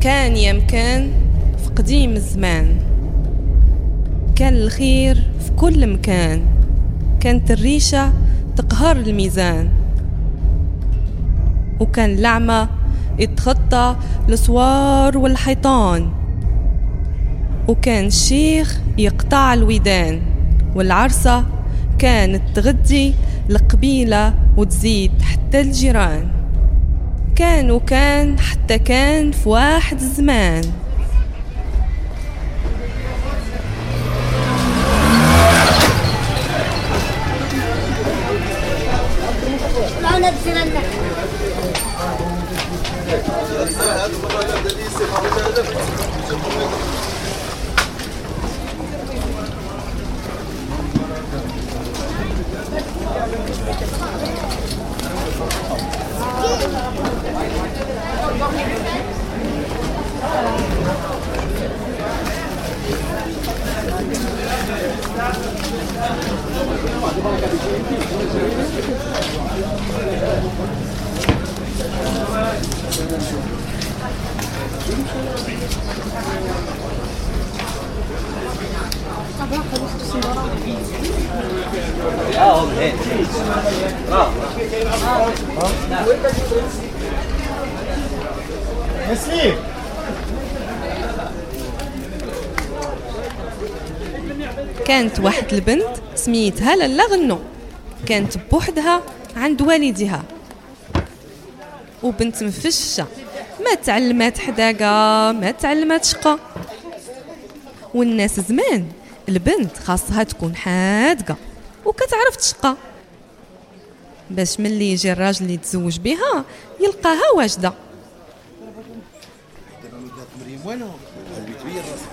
كان يمكن في قديم الزمان، كان الخير في كل مكان، كانت الريشة تقهر الميزان، وكان الأعمى يتخطى الأسوار والحيطان، وكان الشيخ يقطع الودان، والعرسة كانت تغدي القبيلة وتزيد حتى الجيران. كان حتى كان في واحد الزمان. كانت واحد البنت سميتها لالا غنو، كانت بوحدها عند والدها، وبنت مفشة، ما تعلمات حداقة، ما تعلمات شقة. والناس زمان البنت خاصها تكون حادقة وكتعرف تشقى، باش ملي يجي الراجل اللي يتزوج بها يلقاها واجدة.